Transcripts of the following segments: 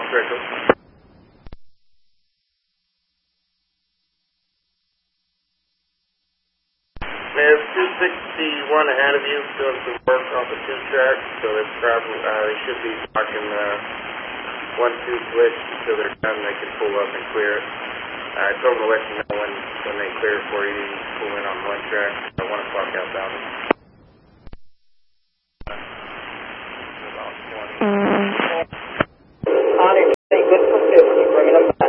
Rachel. There's 261 ahead of you doing some work off the 2-track, so they probably they should be blocking 1-2 switch until they're done. They can pull up and clear it. I told them to let you know when they clear for you. You can pull in on 1 track. 1 o'clock outbound. Honey, good for 50, bringing them back.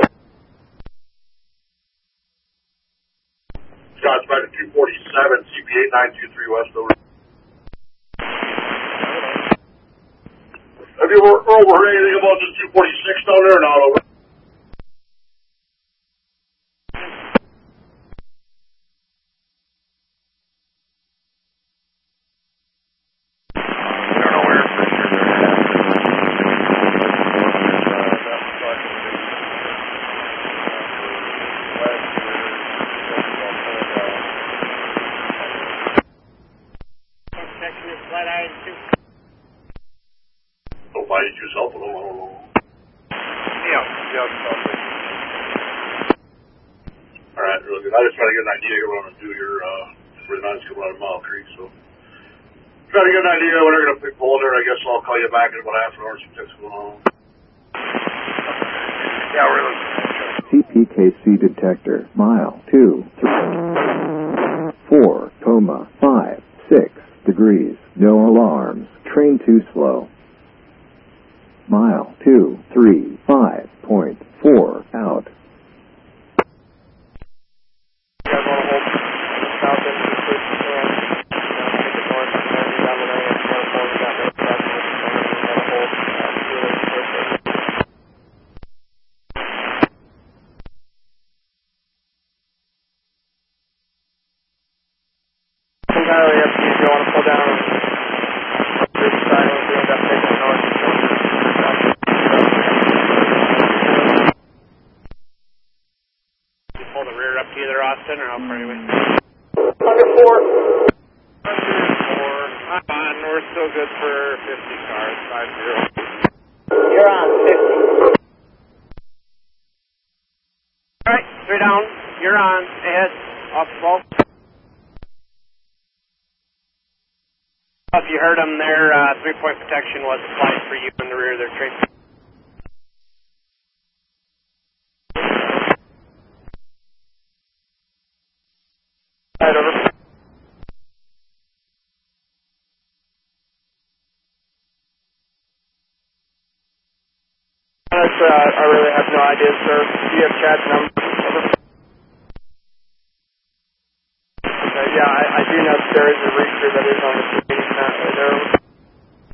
Scott's back at 247, CP 8923 West over. Have you overheard anything about this 246 down there or not over? Why did you help them? Yeah. Alright, really good. I just try to get an idea of what I'm going to do here for the nights coming out of Mile Creek, so. Try to get an idea when they're going to pick pull there. I guess I'll call you back in about half an hour, some things going on. Yeah, really. CPKC detector, mile 2, 3, 4, 5, 6 degrees, no alarms, train too slow. Mile 2, 3, 5.4 out. Entirely up to you if you want to pull down this side and end up taking north. You pull the rear up to you there, Austin, or how far are you away? 104. 104. On, we're still good for 50 cars, 50. You're on 50. Alright, 3 down. You're on. Ahead. Off the ball. If you heard them, their 3-point protection was applied for you in the rear of their train. Right, over. I really have no idea, sir. Do you have Chad's number? Over. Yeah, I do know that there is a reacher that is on the scene. There.